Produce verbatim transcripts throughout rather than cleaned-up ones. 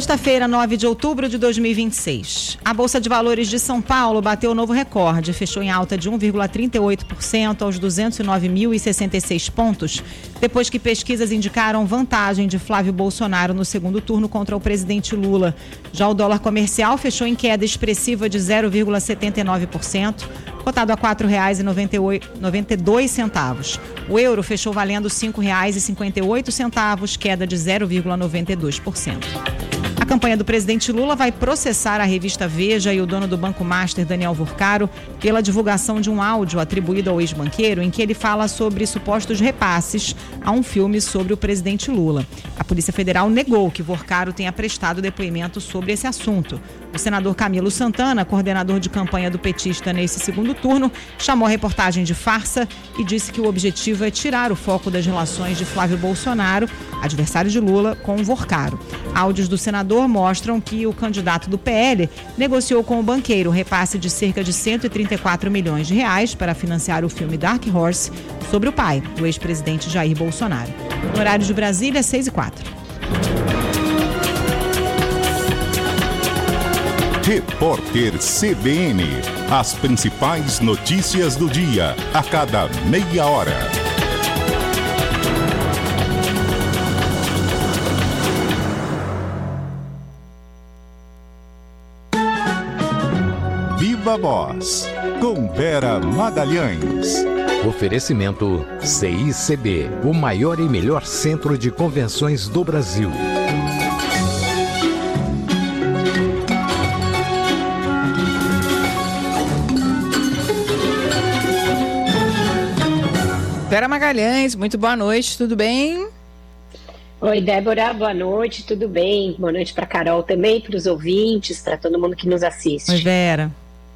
Sexta-feira, nove de outubro de dois mil e vinte e seis. A Bolsa de Valores de São Paulo bateu novo recorde, fechou em alta de um vírgula trinta e oito por cento aos duzentos e nove mil e sessenta e seis pontos, depois que pesquisas indicaram vantagem de Flávio Bolsonaro no segundo turno contra o presidente Lula. Já o dólar comercial fechou em queda expressiva de zero vírgula setenta e nove por cento, cotado a quatro reais e noventa e dois centavos. O euro fechou valendo cinco reais e cinquenta e oito centavos, queda de zero vírgula noventa e dois por cento. A campanha do presidente Lula vai processar a revista Veja e o dono do Banco Master, Daniel Vorcaro, pela divulgação de um áudio atribuído ao ex-banqueiro em que ele fala sobre supostos repasses a um filme sobre o presidente Lula. A Polícia Federal negou que Vorcaro tenha prestado depoimento sobre esse assunto. O senador Camilo Santana, coordenador de campanha do petista nesse segundo turno, chamou a reportagem de farsa e disse que o objetivo é tirar o foco das relações de Flávio Bolsonaro, adversário de Lula, com Vorcaro. Áudios do senador mostram que o candidato do P L negociou com o banqueiro repasse de cerca de cento e trinta e quatro milhões de reais para financiar o filme Dark Horse sobre o pai do ex-presidente Jair Bolsonaro. No horário de Brasília, seis e quatro. Repórter C B N. As principais notícias do dia, a cada meia hora. Viva Voz, com Vera Magalhães. Oferecimento C I C B, o maior e melhor centro de convenções do Brasil. Vera Magalhães, muito boa noite, tudo bem? Oi, Débora, boa noite, tudo bem? Boa noite para Carol também, para os ouvintes, para todo mundo que nos assiste. Oi, Vera.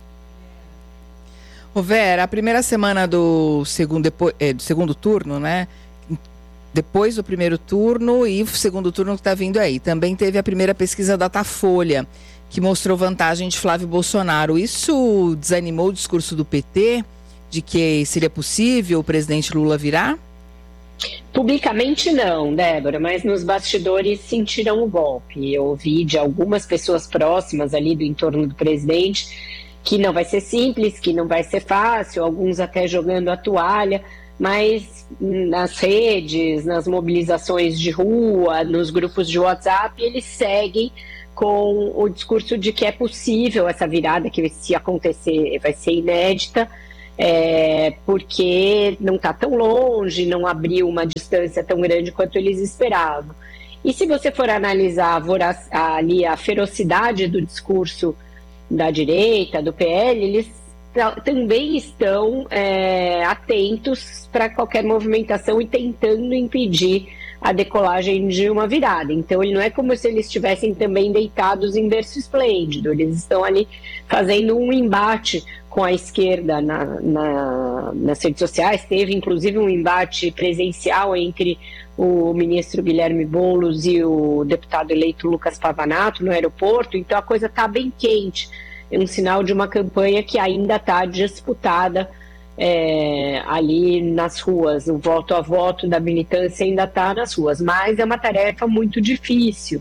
Ô Vera, a primeira semana do segundo, depois, é, do segundo turno, né? Depois do primeiro turno e o segundo turno que está vindo aí. Também teve a primeira pesquisa Datafolha, que mostrou vantagem de Flávio Bolsonaro. Isso desanimou o discurso do P T de que seria possível o presidente Lula virar? Publicamente não, Débora, mas nos bastidores sentiram o golpe. Eu ouvi de algumas pessoas próximas ali do entorno do presidente que não vai ser simples, que não vai ser fácil, alguns até jogando a toalha, mas nas redes, nas mobilizações de rua, nos grupos de WhatsApp, eles seguem com o discurso de que é possível essa virada, que se acontecer vai ser inédita, É, porque não está tão longe, não abriu uma distância tão grande quanto eles esperavam. E se você for analisar a vorac- a, ali a ferocidade do discurso da direita, do P L, eles t- também estão é, atentos para qualquer movimentação e tentando impedir a decolagem de uma virada. Então, ele não é como se eles estivessem também deitados em berço esplêndido, eles estão ali fazendo um embate com a esquerda na, na, nas redes sociais. Teve inclusive um embate presencial entre o ministro Guilherme Boulos e o deputado eleito Lucas Pavanato no aeroporto, então a coisa está bem quente, é um sinal de uma campanha que ainda está disputada é, ali nas ruas, o voto a voto da militância ainda está nas ruas, mas é uma tarefa muito difícil,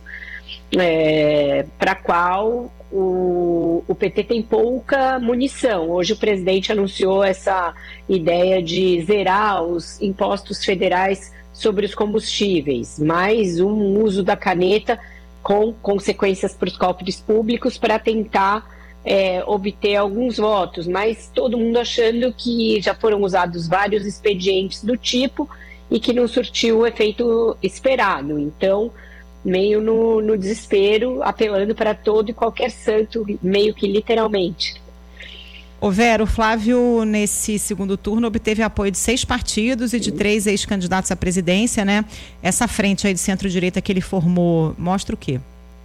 é, para a qual O, o P T tem pouca munição. Hoje o presidente anunciou essa ideia de zerar os impostos federais sobre os combustíveis, mais um uso da caneta com consequências para os cofres públicos para tentar é, obter alguns votos, mas todo mundo achando que já foram usados vários expedientes do tipo e que não surtiu o efeito esperado. Então, meio no, no desespero, apelando para todo e qualquer santo, meio que literalmente. Ô Vera, o Flávio, nesse segundo turno, obteve apoio de seis partidos e de três ex-candidatos à presidência, né? Essa frente aí de centro-direita que ele formou, mostra o quê?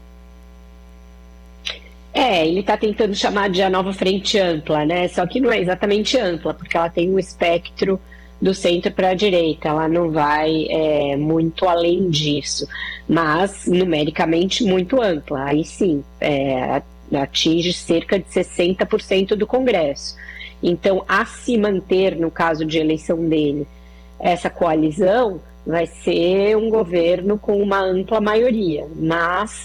É, ele está tentando chamar de a nova frente ampla, né? Só que não é exatamente ampla, porque ela tem um espectro do centro para a direita, ela não vai é, muito além disso, mas numericamente muito ampla, aí sim, é, atinge cerca de sessenta por cento do Congresso. Então, a se manter, no caso de eleição dele, essa coalizão vai ser um governo com uma ampla maioria, mas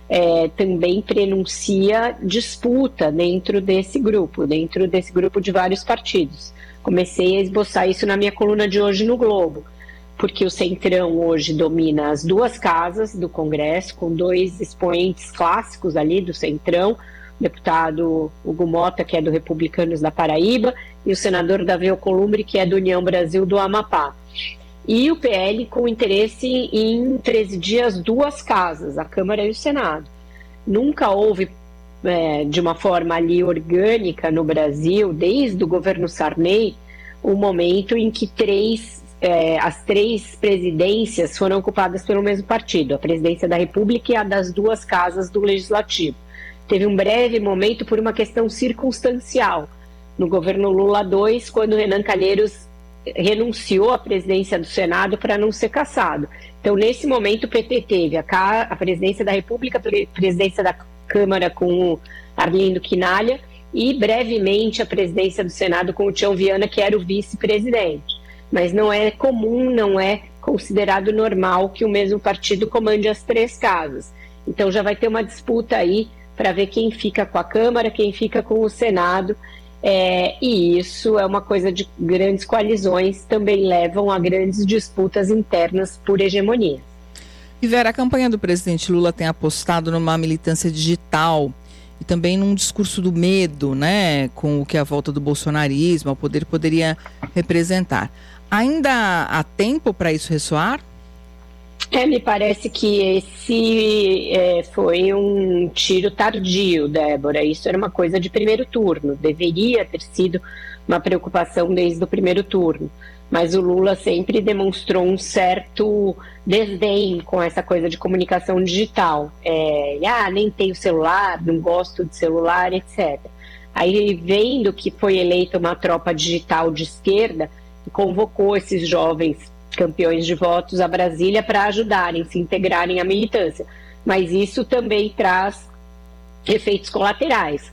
é, também prenuncia disputa dentro desse grupo, dentro desse grupo de vários partidos. Comecei a esboçar isso na minha coluna de hoje no Globo, porque o Centrão hoje domina as duas casas do Congresso, com dois expoentes clássicos ali do Centrão, o deputado Hugo Mota, que é do Republicanos da Paraíba, e o senador Davi Alcolumbre, que é do União Brasil do Amapá. E o P L com interesse em presidir as duas casas, a Câmara e o Senado. Nunca houve, é, de uma forma ali orgânica no Brasil, desde o governo Sarney, um momento em que três, é, as três presidências foram ocupadas pelo mesmo partido, a presidência da República e a das duas casas do Legislativo. Teve um breve momento por uma questão circunstancial, no governo Lula dois, quando Renan Calheiros renunciou à presidência do Senado para não ser cassado. Então, nesse momento, o P T teve a, a presidência da República, a presidência da Câmara com o Arlindo Quinalha e, brevemente, a presidência do Senado com o Tião Viana, que era o vice-presidente. Mas não é comum, não é considerado normal que o mesmo partido comande as três casas. Então, já vai ter uma disputa aí para ver quem fica com a Câmara, quem fica com o Senado. É, e isso é uma coisa de grandes coalizões, também levam a grandes disputas internas por hegemonia. E Vera, a campanha do presidente Lula tem apostado numa militância digital e também num discurso do medo, né, com o que a volta do bolsonarismo ao poder poderia representar. Ainda há tempo para isso ressoar? É, me parece que esse é, foi um tiro tardio, Débora. Isso era uma coisa de primeiro turno. Deveria ter sido uma preocupação desde o primeiro turno. Mas o Lula sempre demonstrou um certo desdém com essa coisa de comunicação digital. É, ah, nem tenho celular, não gosto de celular, etcétera. Aí, vendo que foi eleita uma tropa digital de esquerda, convocou esses jovens campeões de votos a Brasília para ajudarem, se integrarem à militância. Mas isso também traz efeitos colaterais.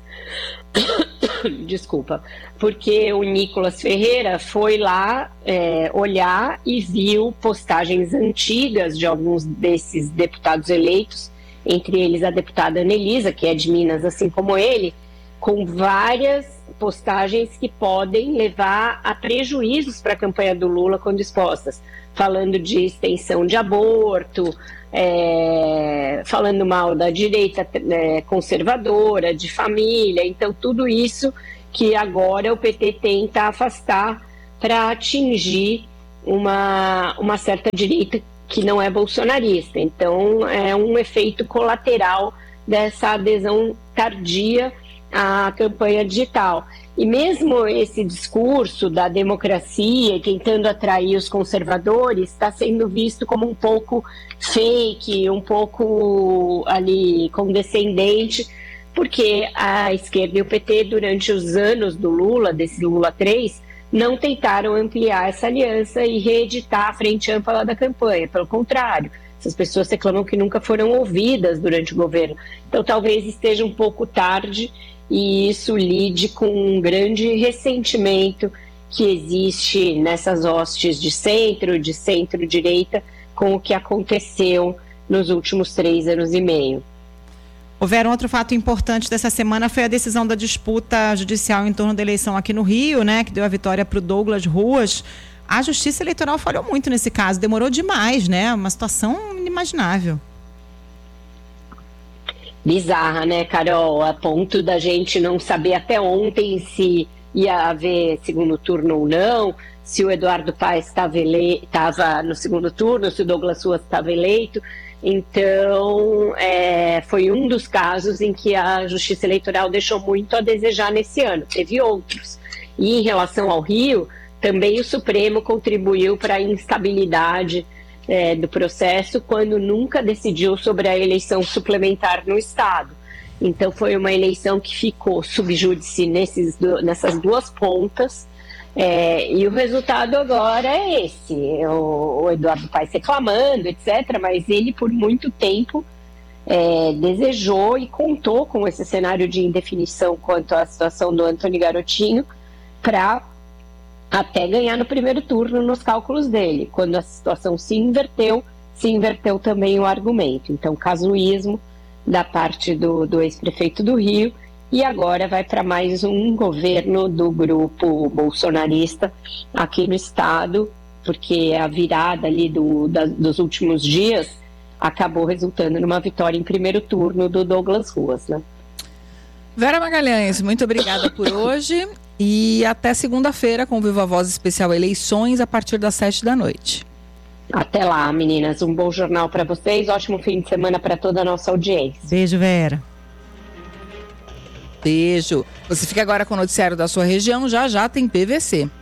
Desculpa. Porque o Nicolas Ferreira foi lá é, olhar e viu postagens antigas de alguns desses deputados eleitos, entre eles a deputada Anelisa, que é de Minas, assim como ele, com várias postagens que podem levar a prejuízos para a campanha do Lula quando expostas, falando de extensão de aborto, é, falando mal da direita é, conservadora, de família. Então, tudo isso que agora o P T tenta afastar para atingir uma, uma certa direita que não é bolsonarista. Então, é um efeito colateral dessa adesão tardia à campanha digital. E mesmo esse discurso da democracia, tentando atrair os conservadores, está sendo visto como um pouco fake, um pouco ali condescendente, porque a esquerda e o P T, durante os anos do Lula, desse Lula três, não tentaram ampliar essa aliança e reeditar a frente ampla da campanha. Pelo contrário, essas pessoas reclamam que nunca foram ouvidas durante o governo. Então, talvez esteja um pouco tarde e isso lide com um grande ressentimento que existe nessas hostes de centro, de centro-direita, com o que aconteceu nos últimos três anos e meio. Houver um outro fato importante dessa semana foi a decisão da disputa judicial em torno da eleição aqui no Rio, né, que deu a vitória para o Douglas Ruas. A Justiça Eleitoral falhou muito nesse caso, demorou demais, né? Uma situação inimaginável. Bizarra, né, Carol? A ponto da gente não saber até ontem se ia haver segundo turno ou não, se o Eduardo Paes estava ele... no segundo turno, se o Douglas Ruas estava eleito. Então, é, foi um dos casos em que a Justiça Eleitoral deixou muito a desejar nesse ano. Teve outros. E em relação ao Rio, também o Supremo contribuiu para a instabilidade É, do processo, quando nunca decidiu sobre a eleição suplementar no Estado. Então, foi uma eleição que ficou sub júdice nesses, nessas duas pontas, é, e o resultado agora é esse. O, o Eduardo Paes reclamando, etcétera, mas ele, por muito tempo, é, desejou e contou com esse cenário de indefinição quanto à situação do Antony Garotinho para até ganhar no primeiro turno nos cálculos dele. Quando a situação se inverteu, se inverteu também o argumento. Então, casuísmo da parte do, do ex-prefeito do Rio, e agora vai para mais um governo do grupo bolsonarista aqui no estado, porque a virada ali do, da, dos últimos dias acabou resultando numa vitória em primeiro turno do Douglas Ruas, né? Vera Magalhães, muito obrigada por hoje e até segunda-feira com o Viva Voz Especial Eleições a partir das sete da noite. Até lá, meninas. Um bom jornal para vocês, ótimo fim de semana para toda a nossa audiência. Beijo, Vera. Beijo. Você fica agora com o noticiário da sua região, já já tem P V C.